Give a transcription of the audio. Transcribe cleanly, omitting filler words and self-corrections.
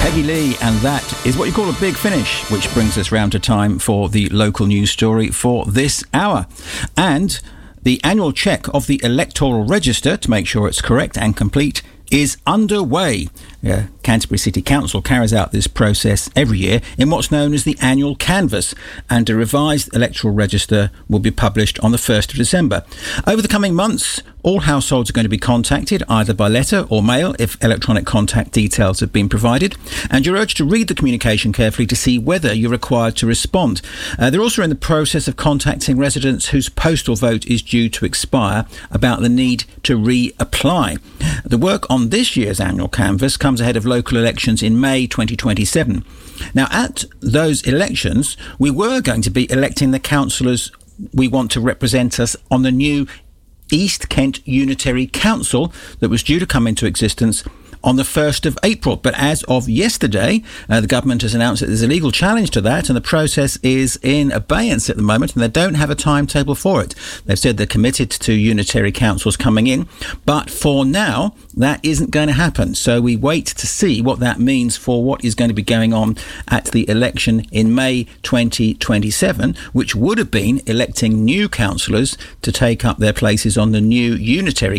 Peggy Lee, and that is what you call a big finish, which brings us round to time for the local news story for this hour. And the annual check of the electoral register to make sure it's correct and complete is underway. Canterbury City Council carries out this process every year in what's known as the annual canvass, and a revised electoral register will be published on the 1st of December. Over the coming months, all households are going to be contacted either by letter or mail if electronic contact details have been provided, and you're urged to read the communication carefully to see whether you're required to respond. They're also in the process of contacting residents whose postal vote is due to expire about the need to reapply. The work on this year's annual canvass comes ahead of local elections in May 2027. Now, at those elections, we were going to be electing the councillors we want to represent us on the new East Kent Unitary Council that was due to come into existence on the 1st of April. But as of yesterday, the government has announced that there's a legal challenge to that, and the process is in abeyance at the moment, and they don't have a timetable for it. They've said they're committed to unitary councils coming in, but for now, that isn't going to happen. So we wait to see what that means for what is going to be going on at the election in May 2027, which would have been electing new councillors to take up their places on the new Unitary